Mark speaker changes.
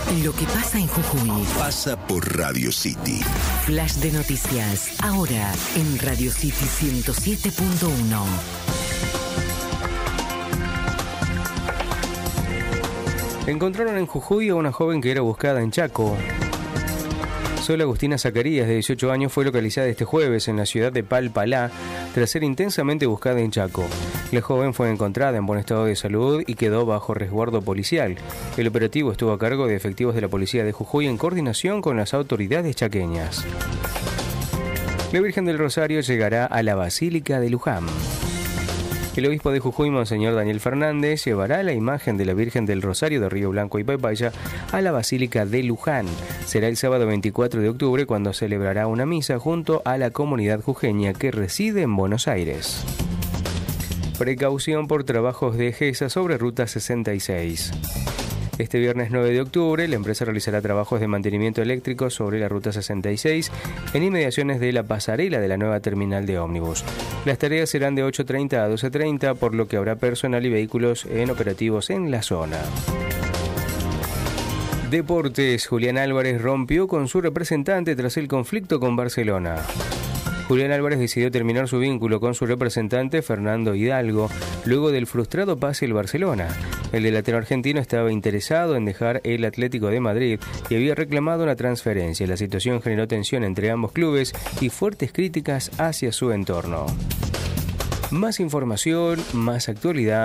Speaker 1: Lo que pasa en Jujuy
Speaker 2: pasa por Radio City.
Speaker 1: Flash de noticias, ahora en Radio City 107.1.
Speaker 3: Encontraron en Jujuy a una joven que era buscada en Chaco. Sol Agustina Zacarías, de 18 años, fue localizada este jueves en la ciudad de Palpalá tras ser intensamente buscada en Chaco. La joven fue encontrada en buen estado de salud y quedó bajo resguardo policial. El operativo estuvo a cargo de efectivos de la policía de Jujuy en coordinación con las autoridades chaqueñas. La Virgen del Rosario llegará a la Basílica de Luján. El obispo de Jujuy, Monseñor Daniel Fernández, llevará la imagen de la Virgen del Rosario de Río Blanco y Papaya a la Basílica de Luján. Será el sábado 24 de octubre cuando celebrará una misa junto a la comunidad jujeña que reside en Buenos Aires. Precaución por trabajos de GESA sobre Ruta 66. Este viernes 9 de octubre, la empresa realizará trabajos de mantenimiento eléctrico sobre la Ruta 66 en inmediaciones de la pasarela de la nueva terminal de ómnibus. Las tareas serán de 8:30 a 12:30, por lo que habrá personal y vehículos en operativos en la zona. Deportes. Julián Álvarez rompió con su representante tras el conflicto con Barcelona. Julián Álvarez decidió terminar su vínculo con su representante Fernando Hidalgo luego del frustrado pase al Barcelona. El delantero argentino estaba interesado en dejar el Atlético de Madrid y había reclamado una transferencia. La situación generó tensión entre ambos clubes y fuertes críticas hacia su entorno. Más información, más actualidad.